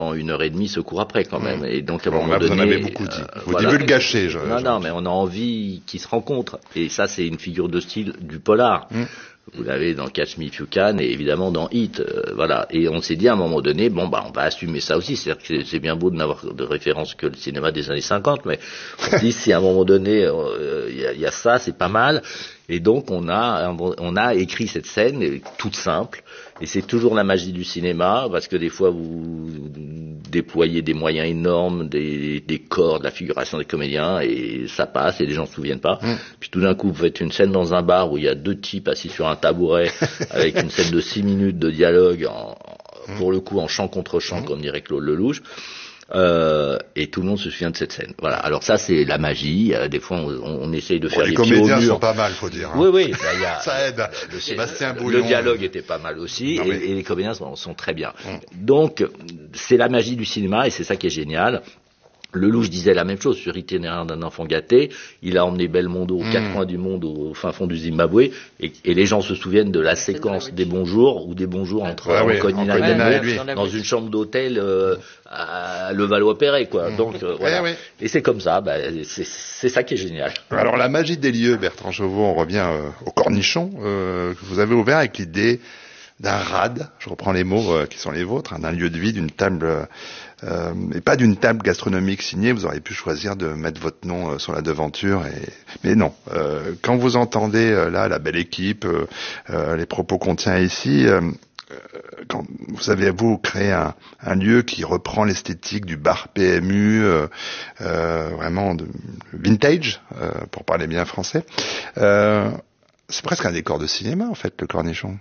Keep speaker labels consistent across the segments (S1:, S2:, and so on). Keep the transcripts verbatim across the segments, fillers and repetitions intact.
S1: en une heure et demie se court après quand même. Et donc à un
S2: bon,
S1: moment
S2: là,
S1: donné,
S2: vous en avez beaucoup dit.
S1: Euh,
S2: vous
S1: voilà.
S2: divulgâchez. Je,
S1: non,
S2: je...
S1: non, mais on a envie qu'ils se rencontrent. Et ça, c'est une figure de style du polar. Mmh. Vous l'avez dans Catch Me If You Can et évidemment dans Hit, euh, voilà. Et on s'est dit à un moment donné, bon bah on va assumer ça aussi. C'est-à-dire que c'est, c'est bien beau de n'avoir de référence que le cinéma des années cinquante, mais on se dit si à un moment donné il euh, y, y a ça, c'est pas mal. Et donc on a on a écrit cette scène toute simple. Et c'est toujours la magie du cinéma, parce que des fois vous déployez des moyens énormes, des, des corps, de la figuration des comédiens, et ça passe, et les gens se souviennent pas. Mmh. Puis tout d'un coup, vous faites une scène dans un bar où il y a deux types assis sur un tabouret, avec une scène de six minutes de dialogue, en, mmh. pour le coup en chant contre chant, mmh. comme dirait Claude Lelouch. Euh, et tout le monde se souvient de cette scène. Voilà. Alors ça, c'est la magie. Euh, des fois, on, on essaye de
S2: bon,
S1: faire
S2: les
S1: des pieds au mur.
S2: Les comédiens sont pas mal, faut dire. Hein.
S1: Oui, oui. Bah, y a,
S2: ça aide.
S1: Le,
S2: Sébastien Bouillon.
S1: Le dialogue était pas mal aussi,
S2: non,
S1: et,
S2: mais...
S1: et les comédiens sont, sont très bien.
S2: Hum.
S1: Donc, c'est la magie du cinéma, et c'est ça qui est génial. Lelouch disait la même chose sur Itinéraire d'un enfant gâté. Il a emmené Belmondo aux mmh. quatre coins du monde, au fin fond du Zimbabwe, et, et les gens se souviennent de la séquence des bonjours ou des bonjours entre
S2: ah oui,
S1: Anconina et Belmondo dans une chambre d'hôtel euh, à Levallois-Perret, quoi. Mmh. Donc euh, voilà. Eh oui. Et c'est comme ça. Bah, c'est, c'est ça qui est génial.
S2: Alors la magie des lieux, Bertrand Chauveau, on revient euh, au Cornichon euh, que vous avez ouvert avec l'idée d'un rad, je reprends les mots euh, qui sont les vôtres, hein, d'un lieu de vie, d'une table, euh, et pas d'une table gastronomique signée. Vous auriez pu choisir de mettre votre nom euh, sur la devanture, et... mais non. Euh, quand vous entendez euh, là la belle équipe, euh, euh, les propos qu'on tient ici, euh, quand vous avez vous créé un, un lieu qui reprend l'esthétique du bar P M U, euh, euh, vraiment de vintage, euh, pour parler bien français. Euh, c'est presque un décor de cinéma en fait, le Cornichon.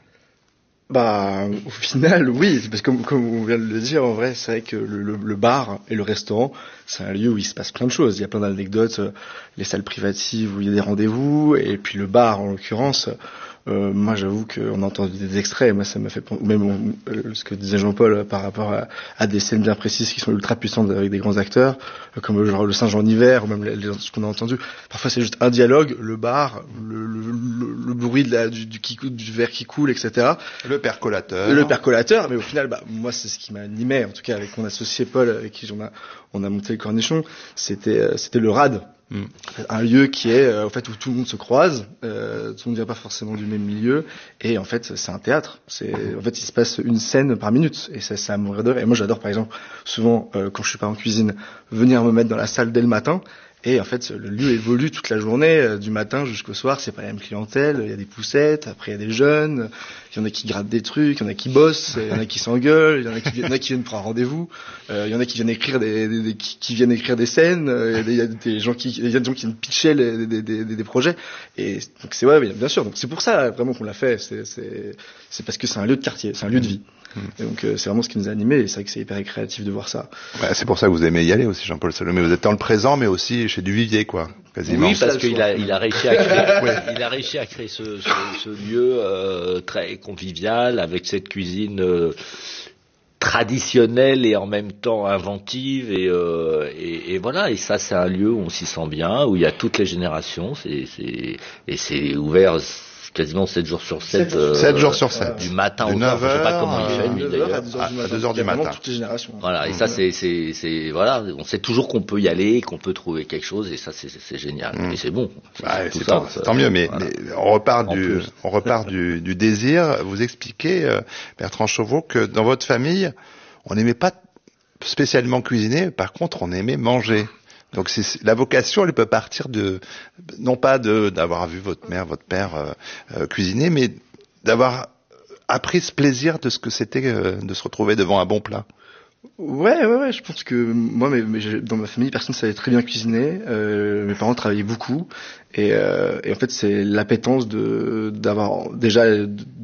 S3: Bah, au final, oui, parce que comme, comme on vient de le dire, en vrai, c'est vrai que le, le, le bar et le restaurant, c'est un lieu où il se passe plein de choses. Il y a plein d'anecdotes, les salles privatives où il y a des rendez-vous, et puis le bar, en l'occurrence. Euh, moi, j'avoue qu'on a entendu des extraits, moi, ça m'a fait, même on, euh, ce que disait Jean-Paul par rapport à, à des scènes bien précises qui sont ultra puissantes avec des grands acteurs, euh, comme genre le singe en hiver, ou même les, les, ce qu'on a entendu. Parfois, c'est juste un dialogue, le bar, le, le, le, le bruit de la, du, du, qui, du verre qui coule, et cetera.
S2: Le percolateur.
S3: Le percolateur, mais au final, bah, moi, c'est ce qui m'animait, en tout cas, avec mon associé Paul, avec qui on a, on a monté le Cornichon, c'était, euh, c'était le rad. Mmh. Un lieu qui est euh, en fait où tout le monde se croise, euh, tout le monde vient pas forcément du même milieu, et en fait c'est un théâtre. C'est en fait il se passe une scène par minute, et ça ça me mourir de rire. Et moi j'adore par exemple souvent euh, quand je suis pas en cuisine venir me mettre dans la salle dès le matin. Et en fait, le lieu évolue toute la journée, euh, du matin jusqu'au soir. C'est pas la même clientèle. Il y a des poussettes, après il y a des jeunes. Il y en a qui grattent des trucs, il y en a qui bossent, il y en a qui s'engueulent, il y en a qui, il y en a qui viennent prendre rendez-vous. Euh, il y en a qui viennent écrire des, des, des qui, qui viennent écrire des scènes. Euh, il y a des, des gens qui, il y a des gens qui viennent pitcher les, des, des, des, des projets. Et donc c'est ouais, bien sûr. Donc c'est pour ça vraiment qu'on l'a fait. C'est, c'est, c'est parce que c'est un lieu de quartier, c'est un lieu de vie. Et donc euh, c'est vraiment ce qui nous a animés, et c'est vrai que c'est hyper créatif de voir ça.
S2: Ouais, c'est pour ça que vous aimez y aller aussi, Jean-Paul Salomé. Vous êtes dans le présent, mais aussi chez Duvivier, quoi, quasiment.
S1: Oui, parce qu'il a, il a réussi à créer, ouais. il a réussi à créer ce, ce, ce lieu euh, très convivial, avec cette cuisine euh, traditionnelle et en même temps inventive, et, euh, et, et voilà. Et ça, c'est un lieu où on s'y sent bien, où il y a toutes les générations. C'est, c'est, et c'est ouvert quasiment sept jours sur sept.
S2: Euh, sept jours sur sept.
S1: Du matin
S2: de
S1: au soir. Je sais pas comment il fait, lui, d'ailleurs.
S3: À deux heures du matin. Toutes les générations.
S1: Voilà. Et mmh. ça, c'est, c'est, c'est, voilà. On sait toujours qu'on peut y aller, qu'on peut trouver quelque chose, et ça, c'est, c'est génial. Mmh. Et c'est bon.
S2: C'est, bah, c'est, c'est, ça, tant, ça, tant mieux, mais, voilà. mais on repart en du, plus. on repart du, du désir. Vous expliquez, euh, Bertrand Chauveau, que dans votre famille, on n'aimait pas spécialement cuisiner. Par contre, on aimait manger. Donc c'est, la vocation, elle peut partir de, non pas de d'avoir vu votre mère, votre père euh, euh, cuisiner, mais d'avoir appris ce plaisir de ce que c'était euh, de se retrouver devant un bon plat.
S3: Ouais, ouais, ouais. Je pense que moi, mais, mais dans ma famille, personne savait très bien cuisiner. Euh, mes parents travaillaient beaucoup, et, euh, et en fait, c'est l'appétence de d'avoir déjà de,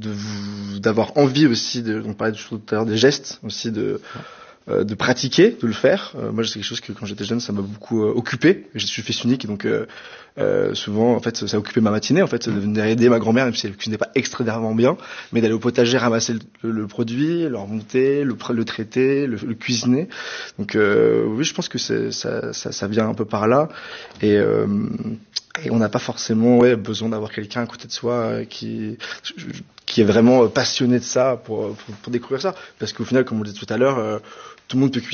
S3: de d'avoir envie aussi de. On parlait tout à l'heure des gestes aussi de. Euh, de pratiquer, de le faire. Euh, moi, c'est quelque chose que quand j'étais jeune, ça m'a beaucoup euh, occupé. Je suis fils unique, donc euh, euh, souvent, en fait, ça, ça occupait ma matinée. En fait, de venir aider ma grand-mère, même si elle cuisinait pas extrêmement bien, mais d'aller au potager ramasser le, le, le produit, le remonter, le, le traiter, le, le cuisiner. Donc, euh, oui, je pense que c'est, ça, ça, ça vient un peu par là. Et euh, Et on n'a pas forcément ouais, besoin d'avoir quelqu'un à côté de soi euh, qui qui est vraiment passionné de ça pour, pour, pour découvrir ça. Parce qu'au final, comme on le disait tout à l'heure, euh, tout le monde peut cuisiner.